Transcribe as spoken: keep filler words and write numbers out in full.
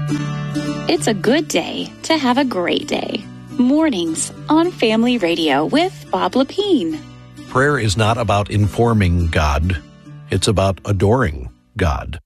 It's a good day to have a great day. Mornings on Family Radio with Bob Lepine. Prayer is not about informing God. It's about adoring God.